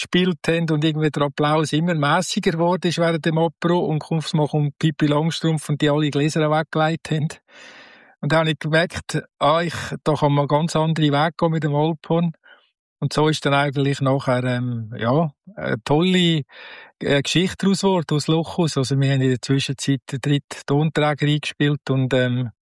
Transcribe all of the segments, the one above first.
gespielt haben und irgendwie der Applaus immer mässiger geworden ist während dem Apro und kommt Pippi Langstrumpf und die alle Gläser weggelegt haben. Und dann habe ich gemerkt, da kann man ganz andere Wege gehen mit dem Alphorn. Und so ist dann eigentlich nachher, eine tolle Geschichte daraus geworden, aus Lochhaus. Also wir haben in der Zwischenzeit den dritten Tonträger eingespielt und,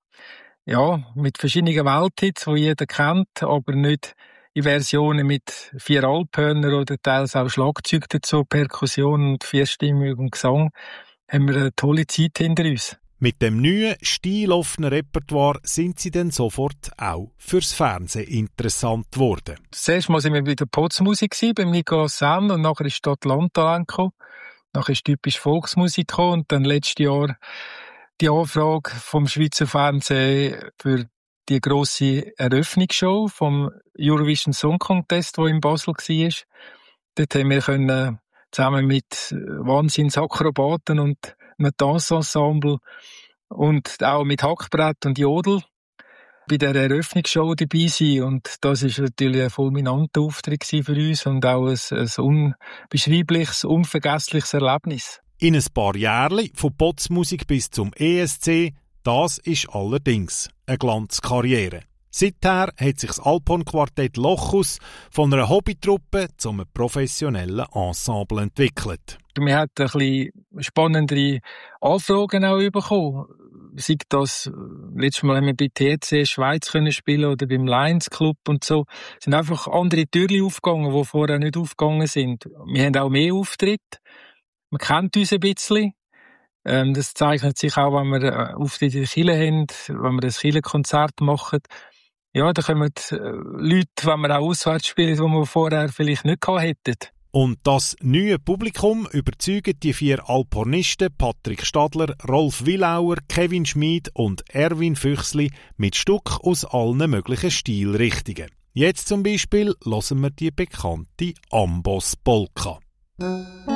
mit verschiedenen Welthits, die jeder kennt, aber nicht in Versionen mit 4 Alphörner oder teils auch Schlagzeug dazu, Perkussion und Vierstimmung und Gesang, haben wir eine tolle Zeit hinter uns. Mit dem neuen, stiloffenen Repertoire sind sie dann sofort auch fürs Fernsehen interessant geworden. Das erste Mal waren wir bei der Potsmusik, beim Nicolas Senn, und nachher ist Stadt-Land-Talent gekommen. Nachher ist typisch Volksmusik gekommen und dann letztes Jahr die Anfrage vom Schweizer Fernsehen für die grosse Eröffnungsshow vom Eurovision Song Contest, der in Basel war. Dort haben wir zusammen mit Wahnsinnsakrobaten und einem Tanzensemble und auch mit Hackbrett und Jodel bei der Eröffnungsshow dabei sein. Und das ist natürlich ein fulminanter Auftritt für uns und auch ein unbeschreibliches, unvergessliches Erlebnis. In ein paar Jahren von Potsmusik bis zum ESC, das ist allerdings eine Glanzkarriere. Seither hat sich das Alphorn-Quartett Lochhaus von einer Hobbytruppe zu einem professionellen Ensemble entwickelt. Wir haben ein bisschen spannendere Anfragen auch bekommen. Sei das, letztes Mal haben wir bei TC Schweiz spielen oder beim Lions Club und so. Es sind einfach andere Türen aufgegangen, die vorher nicht aufgegangen sind. Wir haben auch mehr Auftritte. Man kennt uns ein bisschen. Das zeichnet sich auch, wenn wir Auftritte in der Kirche haben, wenn wir ein Kirchenkonzert machen. Ja, da kommen Leute, wenn wir auch auswärts spielen, die wir vorher vielleicht nicht gehabt hätten. Und das neue Publikum überzeugen die 4 Alphornisten Patrick Stadler, Rolf Willauer, Kevin Schmid und Erwin Füchsli mit Stück aus allen möglichen Stilrichtungen. Jetzt zum Beispiel hören wir die bekannte Amboss Polka.